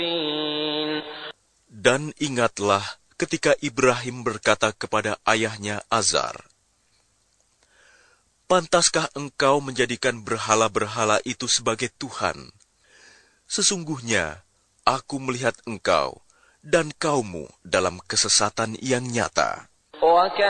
Dan ingatlah ketika Ibrahim berkata kepada ayahnya Azar, "Pantaskah engkau menjadikan berhala-berhala itu sebagai Tuhan? Sesungguhnya aku melihat engkau dan kaummu dalam kesesatan yang nyata."